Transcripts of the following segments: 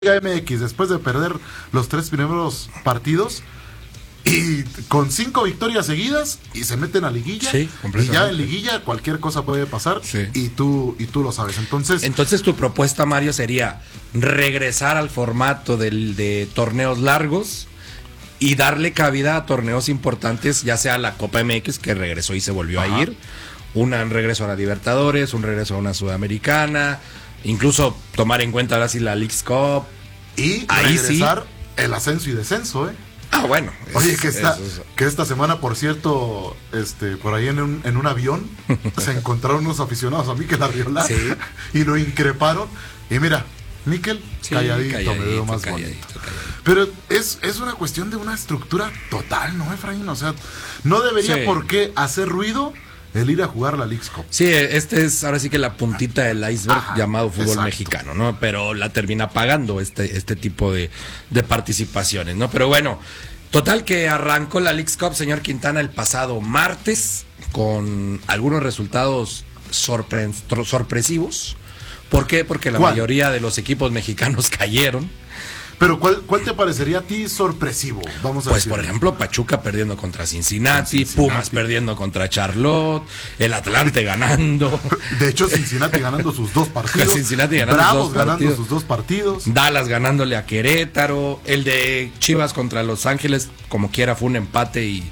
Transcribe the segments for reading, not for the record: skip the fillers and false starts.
Liga MX después de perder los 3 primeros partidos y con 5 victorias seguidas y se meten a liguilla, sí, y ya en liguilla cualquier cosa puede pasar, sí. y tú lo sabes. Entonces tu propuesta, Mario, sería regresar al formato de torneos largos y darle cabida a torneos importantes, ya sea la Copa MX, que regresó y se volvió a ir, un regreso a la Libertadores, un regreso a una Sudamericana, incluso tomar en cuenta ahora sí la Leagues Cup y ahí regresar el ascenso y descenso, Ah, bueno. Oye, que esta semana, por cierto, por ahí en un avión se encontraron unos aficionados a Mikel Arriola, sí, y lo increparon. Y mira, Mikel, sí, calladito, me veo más bonito. Pero es una cuestión de una estructura total, ¿no, Efraín? O sea, no debería por qué hacer ruido el ir a jugar la Leagues Cup. Sí, es ahora sí que la puntita del iceberg llamado fútbol mexicano, ¿no? Pero la termina pagando este tipo de participaciones, ¿no? Pero bueno, total que arrancó la Leagues Cup, señor Quintana, el pasado martes con algunos resultados sorpresivos. ¿Por qué? Porque la mayoría de los equipos mexicanos cayeron. Pero ¿cuál te parecería a ti sorpresivo? Vamos a decir. Por ejemplo, Pachuca perdiendo contra Cincinnati, Pumas perdiendo contra Charlotte, el Atlante ganando. De hecho, Cincinnati ganando sus 2 partidos. Cincinnati ganando Bravos ganando sus 2 partidos. Dallas ganándole a Querétaro. El de Chivas contra Los Ángeles, como quiera, fue un empate y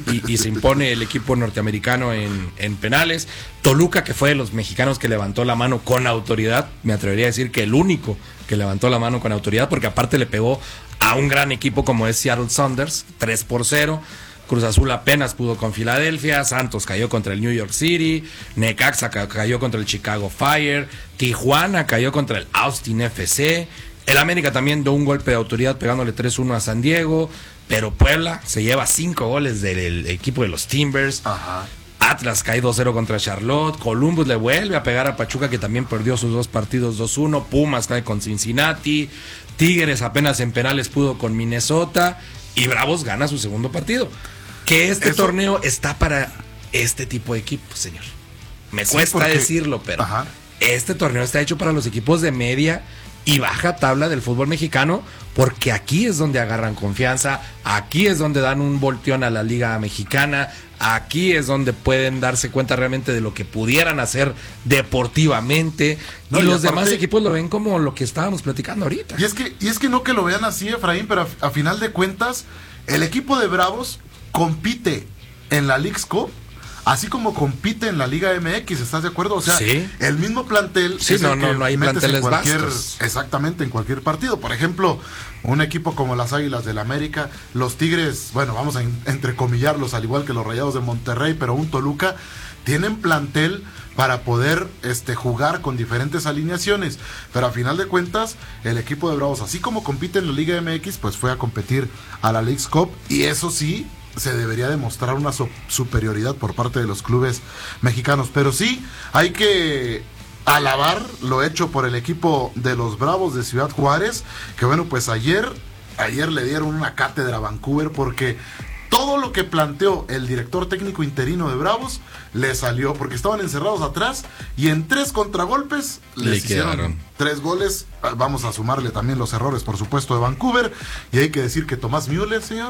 se impone el equipo norteamericano en penales. Toluca, que fue de los mexicanos que levantó la mano con autoridad, me atrevería a decir que el único que levantó la mano con autoridad, porque aparte le pegó a un gran equipo como es Seattle Sounders, 3-0. Cruz Azul apenas pudo con Filadelfia, Santos cayó contra el New York City, Necaxa cayó contra el Chicago Fire, Tijuana cayó contra el Austin FC, el América también dio un golpe de autoridad pegándole 3-1 a San Diego, pero Puebla se lleva 5 goles del equipo de los Timbers. Atlas cae 2-0 contra Charlotte. Columbus le vuelve a pegar a Pachuca, que también perdió sus 2 partidos 2-1. Pumas cae con Cincinnati. Tigres apenas en penales pudo con Minnesota. Y Bravos gana su segundo partido. Que torneo está para este tipo de equipos, señor. Me cuesta decirlo, pero este torneo está hecho para los equipos de media y baja tabla del fútbol mexicano, porque aquí es donde agarran confianza, aquí es donde dan un volteón a la Liga Mexicana, aquí es donde pueden darse cuenta realmente de lo que pudieran hacer deportivamente, y los demás equipos lo ven como lo que estábamos platicando ahorita. Y es que no que lo vean así, Efraín, pero a final de cuentas, el equipo de Bravos compite en la Leagues Cup, así como compite en la Liga MX, ¿estás de acuerdo? O sea, el mismo plantel. Sí, no hay planteles vastos. Exactamente, en cualquier partido. Por ejemplo, un equipo como las Águilas del América, los Tigres, bueno, vamos a entrecomillarlos, al igual que los Rayados de Monterrey, pero un Toluca, tienen plantel para poder jugar con diferentes alineaciones. Pero a final de cuentas, el equipo de Bravos, así como compite en la Liga MX, pues fue a competir a la Leagues Cup, y eso sí, se debería demostrar una superioridad por parte de los clubes mexicanos. Pero sí, hay que alabar lo hecho por el equipo de los Bravos de Ciudad Juárez, que bueno, pues ayer le dieron una cátedra a Vancouver, porque todo lo que planteó el director técnico interino de Bravos le salió, porque estaban encerrados atrás y en 3 contragolpes les hicieron 3 goles. Vamos a sumarle también los errores, por supuesto, de Vancouver, y hay que decir que Tomás Müller, señor,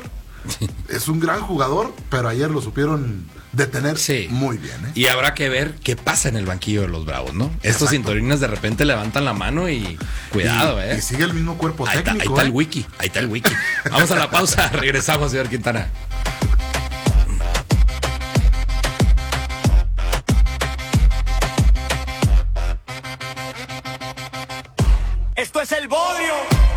es un gran jugador, pero ayer lo supieron detener muy bien, Y habrá que ver qué pasa en el banquillo de los Bravos, ¿no? Estos cinturines de repente levantan la mano y cuidado, y sigue el mismo cuerpo técnico. Ahí está el wiki. Vamos a la pausa, regresamos, señor Quintana. Esto es el Bodrio.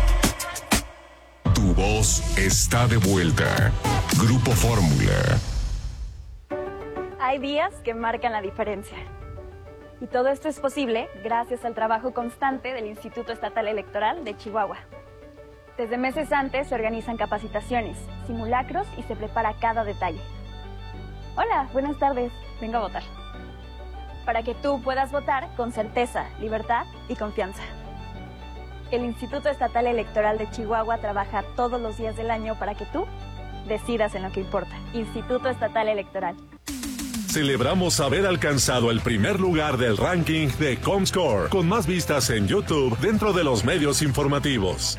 Tu voz está de vuelta. Grupo Fórmula. Hay días que marcan la diferencia. Y todo esto es posible gracias al trabajo constante del Instituto Estatal Electoral de Chihuahua. Desde meses antes se organizan capacitaciones, simulacros y se prepara cada detalle. Hola, buenas tardes. Vengo a votar. Para que tú puedas votar con certeza, libertad y confianza. El Instituto Estatal Electoral de Chihuahua trabaja todos los días del año para que tú decidas en lo que importa. Instituto Estatal Electoral. Celebramos haber alcanzado el primer lugar del ranking de Comscore, con más vistas en YouTube dentro de los medios informativos.